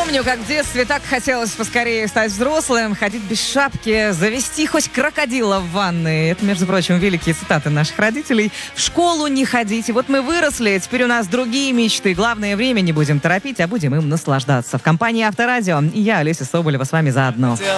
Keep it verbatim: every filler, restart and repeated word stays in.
Помню, как в детстве так хотелось поскорее стать взрослым, ходить без шапки, завести хоть крокодила в ванной. Это, между прочим, великие цитаты наших родителей. В школу не ходить. И вот мы выросли, теперь у нас другие мечты. Главное, время не будем торопить, а будем им наслаждаться. В компании Авторадио и я, Олеся Соболева, с вами заодно.